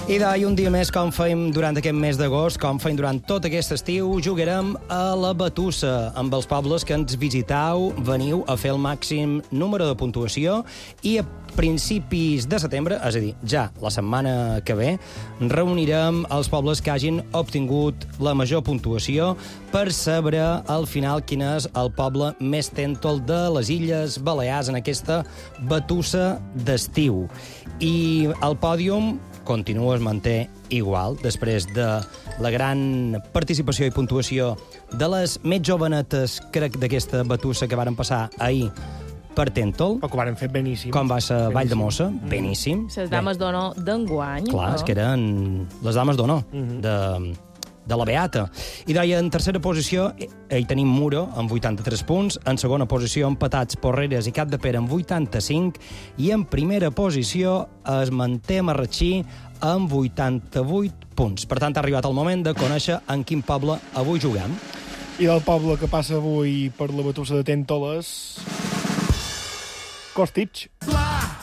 I un dia més, com fem durant aquest mes d'agost, com fem durant tot aquest estiu, jugarem a la batussa amb els pobles que ens visitau, veniu a fer el màxim número de puntuació i a principis de setembre, és a dir, ja la setmana que ve, reunirem els pobles que hagin obtingut la major puntuació per saber al final quin és el poble més tèntol de les Illes Balears en aquesta batussa d'estiu. I el pòdium continua, es manté igual, després de la gran participació i puntuació de les més jovenetes, crec, d'aquesta batussa que varen passar ahir per Tèntol. O que ho varen fer beníssim. Com va ser Vall de Mossa, beníssim. Les dames d'honor d'enguany. Clar, és que eren les dames d'honor de la Beata. I deia, en tercera posició hi tenim Muro, amb 83 punts, en segona posició empatats Porreres i Capdepera amb 85, i en primera posició es manté Marratxí amb 88 punts. Per tant, ha arribat el moment de conèixer en quin poble avui juguem. I del poble que passa avui per la batussa de Tèntoles... Costitx.